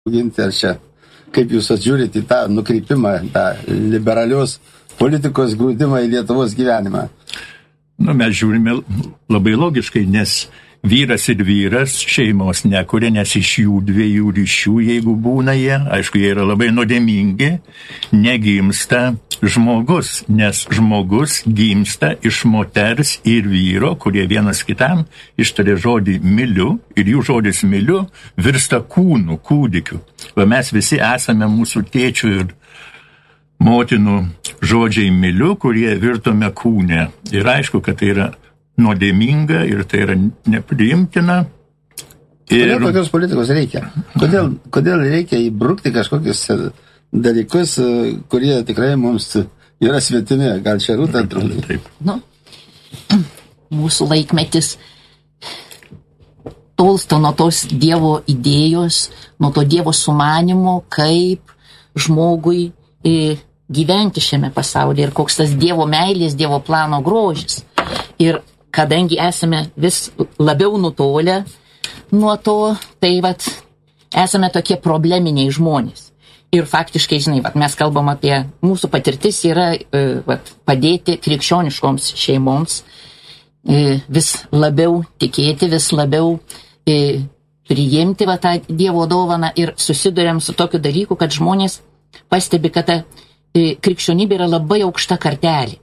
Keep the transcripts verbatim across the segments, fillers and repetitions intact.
ginti, ar čia, kaip jūs atžiūrite į tą nukreipimą, tą liberalios politikos grūdimą į Lietuvos gyvenimą? Nu, mes žiūrime labai logiškai, nes vyras ir vyras šeimos nekuria, nes iš jų dviejų ryšių, jeigu būna jie, aišku, jie yra labai nuodėmingi, negimsta žmogus, nes žmogus gimsta iš moters ir vyro, kurie vienas kitam ištarė žodį myliu, ir jų žodis myliu virsta kūnu, kūdikiu. Va mes visi esame mūsų tėčių ir motinų žodžiai myliu, kurie virtome kūne. Ir aišku, kad tai yra nuodėminga ir tai yra nepriimtina. Ir... Kodėl tokios politikos reikia? Kodėl, kodėl reikia įbrukti kažkokius dalykus, kurie tikrai mums yra svetimi? Gal čia Rūta atrodo? Taip. Nu, mūsų laikmetis tolsta nuo tos Dievo idėjos, nuo to Dievo sumanimo, kaip žmogui gyventi šiame pasaulyje ir koks tas Dievo meilės, Dievo plano grožis. Ir kadangi esame vis labiau nutolę nuo to, tai vat, esame tokie probleminiai žmonės. Ir faktiškai, žinai, vat, mes kalbam apie, mūsų patirtis yra vat, padėti krikščioniškoms šeimoms vis labiau tikėti, vis labiau priimti vat, tą Dievo dovaną ir susiduriam su tokiu dalyku, kad žmonės pastebi, kad ta krikščionybė yra labai aukšta kartelė.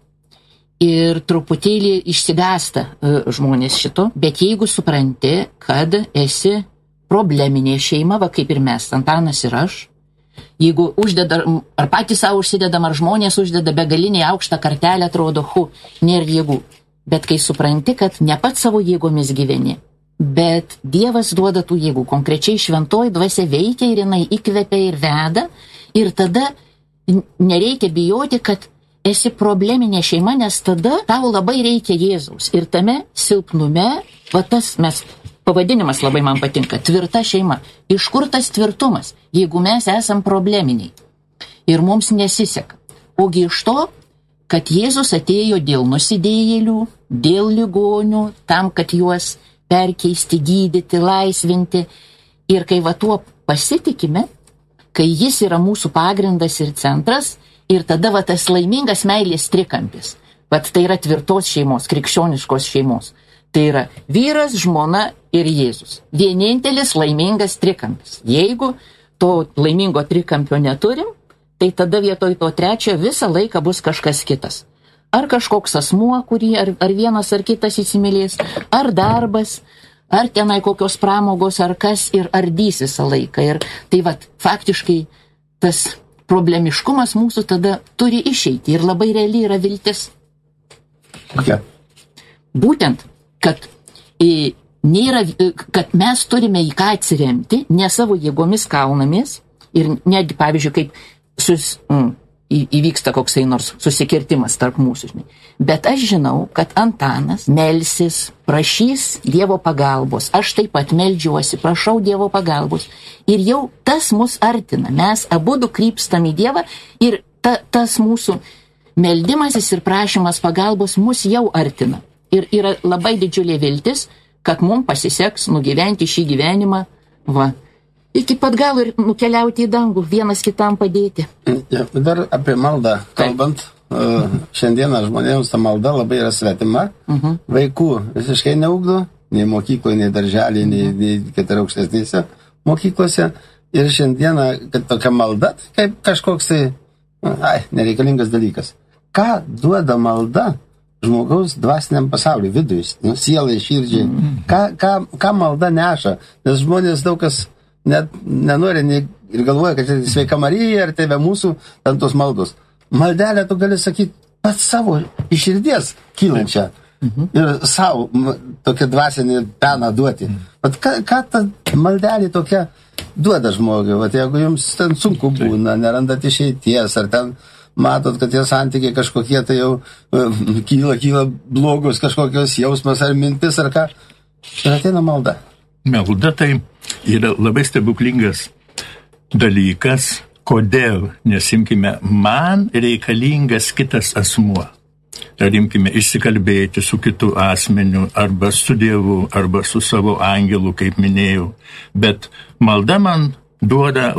Ir truputėlį išsigąsta žmonės šito, bet jeigu supranti, kad esi probleminė šeima, va kaip ir mes, Antanas ir aš, jeigu uždeda, ar patys savo užsidedam, ar žmonės uždeda begalinį aukštą kartelę, atrodo, hu, nėra jėgų. Bet kai supranti, kad ne pats savo jėgomis gyveni, bet Dievas duoda tų jėgų, konkrečiai šventoji dvasia veikia ir jinai įkvepia ir veda, ir tada nereikia bijoti, kad esi probleminė šeima, nes tada tau labai reikia Jėzaus. Ir tame silpnume, va tas mes, pavadinimas labai man patinka, tvirta šeima. Iš kur tas tvirtumas, jeigu mes esam probleminiai ir mums nesiseka? Ogi iš to, kad Jėzus atėjo dėl nusidėjėlių, dėl ligonių, tam, kad juos perkeisti, gydyti, laisvinti. Ir kai va tuo pasitikime, kai jis yra mūsų pagrindas ir centras, ir tada va tas laimingas meilės trikampis. Vat tai yra tvirtos šeimos, krikščioniškos šeimos. Tai yra vyras, žmona ir Jėzus. Vienintelis laimingas trikampis. Jeigu to laimingo trikampio neturim, tai tada vietoj to trečio visą laiką bus kažkas kitas. Ar kažkoks asmuo, kurį ar, ar vienas ar kitas įsimylės, ar darbas, ar tenai kokios pramogos, ar kas ir ardys visą laiką. Ir tai vat, faktiškai tas problemiškumas mūsų tada turi išeiti ir labai realiai yra viltis. Kokia? Būtent, kad, e, nėra, kad mes turime į ką atsiremti, ne savo jėgomis kaunamės ir netgi, pavyzdžiui, kaip sus, mm, į, įvyksta koksai nors susikirtimas tarp mūsų. Žinai. Bet aš žinau, kad Antanas melsis, prašys Dievo pagalbos. Aš taip pat meldžiuosi, prašau Dievo pagalbos. Ir jau tas mus artina. Mes abudu krypstam į Dievą ir ta, tas mūsų meldimasis ir prašymas pagalbos mus jau artina. Ir yra labai didžiulė viltis, kad mums pasiseks nugyventi šį gyvenimą, va, iki pat galo ir nukeliauti į dangų, vienas kitam padėti. Ja, dar apie maldą kalbant, uh, šiandieną žmonėms ta malda labai yra svetima. Uh-huh. Vaikų visiškai neugdo, nei mokykloje, nei darželį, nei, nei kad ir aukštesnėse mokyklose. Ir šiandieną, kad tokia malda, kaip kažkoks tai, ai, nereikalingas dalykas. Ką duoda malda žmogaus dvasiniam pasauliui, vidui, nu, sielai, širdžiai? Ką, ką, ką malda neša? Nes žmonės daug kas net nenori ir galvoja, kad tai sveika Marija ir tėve mūsų, ant tos maldos. Maldelę tu gali sakyti pats savo iš širdies kylančią mhm. ir savo tokią dvasinį peną duoti. Bet ką, ką ta maldelė tokia duoda žmogui? Vat jeigu jums ten sunku būna, nerandat išeities, ar ten matot, kad tie santykiai kažkokie tai jau uh, kyla, kyla blogos kažkokios jausmas ar mintis, ar ką, ir ateina malda. Malda tai yra labai stebuklingas dalykas. Kodėl? Nes imkime, man reikalingas kitas asmuo. Ar imkime išsikalbėti su kitu asmeniu, arba su Dievu, arba su savo angelu, kaip minėjau. Bet malda man duoda